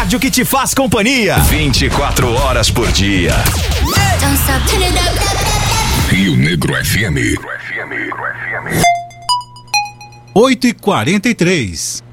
rádio que te faz companhia 24 horas por dia. Rio Negro FM. 8h43.